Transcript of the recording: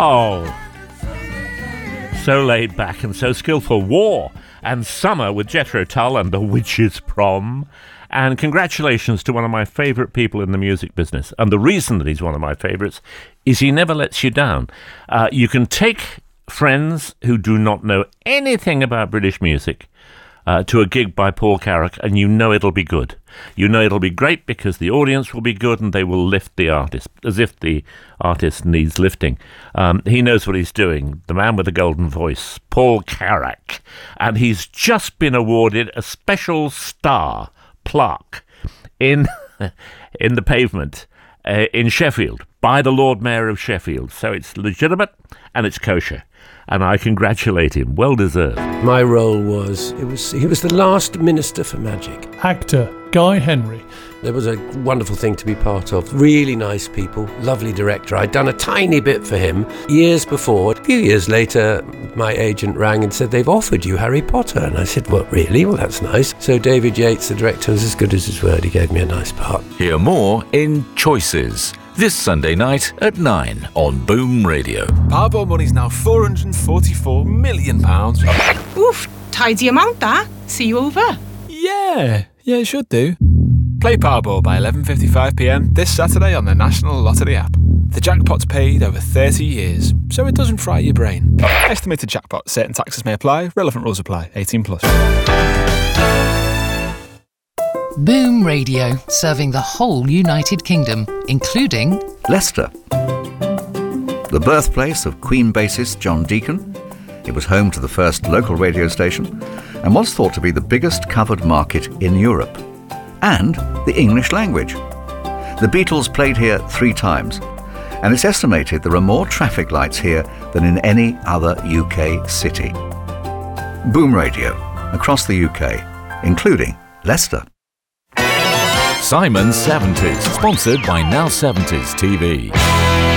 Oh, so laid back and so skillful. War and Summer with Jethro Tull and The Witch's Prom. And congratulations to one of my favourite people in the music business. And the reason that he's one of my favourites is he never lets you down. You can take friends who do not know anything about British music to a gig by Paul Carrack, and you know it'll be good. You know it'll be great because the audience will be good and they will lift the artist, as if the artist needs lifting. He knows what he's doing. The man with the golden voice, Paul Carrack. And he's just been awarded a special star plaque in the Pavement in Sheffield by the Lord Mayor of Sheffield. So it's legitimate and it's kosher. And I congratulate him. Well deserved. My role was he was the last Minister for Magic. Actor Guy Henry. It was a wonderful thing to be part of. Really nice people, lovely director. I'd done a tiny bit for him years before. A few years later, my agent rang and said, they've offered you Harry Potter. And I said, what, really? Well, that's nice. So David Yates, the director, was as good as his word. He gave me a nice part. Hear more in Choices, this Sunday night at 9 on Boom Radio. Powerball money's now £444 million. Oof, tidy amount that. See you over. Yeah, it should do. Play Powerball by 11:55pm this Saturday on the National Lottery app. The jackpot's paid over 30 years, so it doesn't fry your brain. Estimated jackpot. Certain taxes may apply. Relevant rules apply. 18+. Boom Radio, serving the whole United Kingdom, including Leicester, the birthplace of Queen bassist John Deacon. It was home to the first local radio station and was thought to be the biggest covered market in Europe. And the English language. The Beatles played here 3 times, and it's estimated there are more traffic lights here than in any other UK city. Boom Radio, across the UK, including Leicester. Simon's 70s, sponsored by Now 70s TV.